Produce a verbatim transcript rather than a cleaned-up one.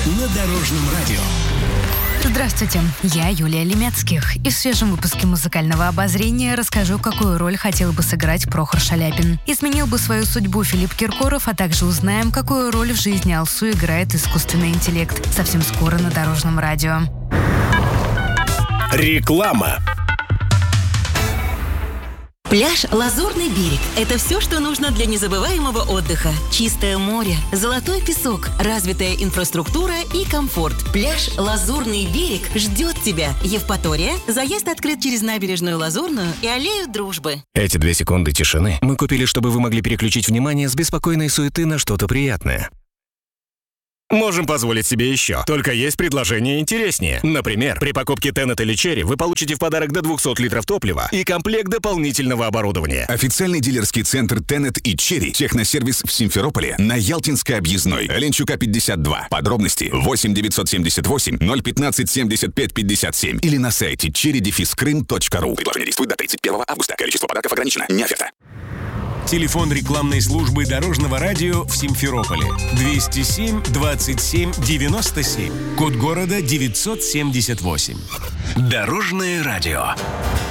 на Дорожном радио. Здравствуйте, я Юлия Лемецких. И в свежем выпуске музыкального обозрения расскажу, какую роль хотел бы сыграть Прохор Шаляпин. Изменил бы свою судьбу Филипп Киркоров, а также узнаем, какую роль в жизни Алсу играет искусственный интеллект. Совсем скоро на Дорожном радио. Реклама. Пляж «Лазурный берег» – это все, что нужно для незабываемого отдыха. Чистое море, золотой песок, развитая инфраструктура и комфорт. Пляж «Лазурный берег» ждет тебя. Евпатория. Заезд открыт через набережную Лазурную и аллею Дружбы. Эти две секунды тишины мы купили, чтобы вы могли переключить внимание с беспокойной суеты на что-то приятное. Можем позволить себе еще. Только есть предложение интереснее. Например, при покупке Tenet или Cherry вы получите в подарок до двухсот литров топлива и комплект дополнительного оборудования. Официальный дилерский центр Tenet и Cherry. Техносервис в Симферополе на Ялтинской объездной. Ленчука пятьдесят два. Подробности восемь девятьсот семьдесят восемь ноль пятнадцать семьдесят пять пятьдесят семь или на сайте черри дефис крым точка ру. Предложение действует до тридцать первого августа. Количество подарков ограничено. Не оферта. Телефон рекламной службы Дорожного радио в Симферополе. двести семь двадцать семь девяносто семь. Код города девятьсот семьдесят восемь. Дорожное радио.